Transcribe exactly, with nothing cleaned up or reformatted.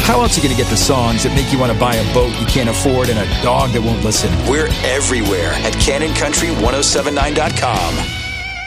How else are you going to get the songs that make you want to buy a boat you can't afford and a dog that won't listen? We're everywhere at Cannon Country ten seventy-nine dot com.